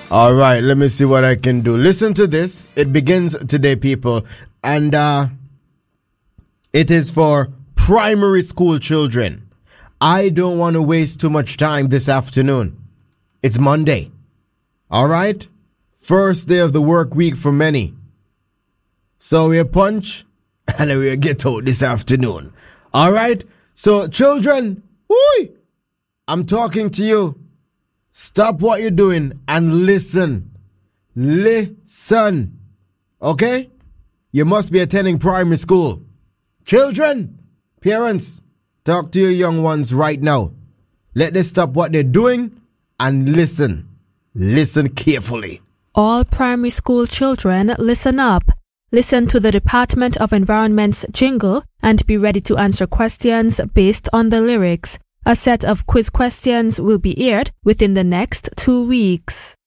All right, let me see what I can do. Listen to this. It begins today, people. And it is for primary school children. I don't want to waste too much time this afternoon. It's Monday. All right? First day of the work week for many. So we punch and we get out this afternoon. All right? So children, whoo, I'm talking to you. Stop what you're doing and listen. Listen. Okay? You must be attending primary school. Children, parents, talk to your young ones right now. Let them stop what they're doing and listen. Listen carefully. All primary school children, listen up. Listen to the Department of Environment's jingle and be ready to answer questions based on the lyrics. A set of quiz questions will be aired within the next 2 weeks.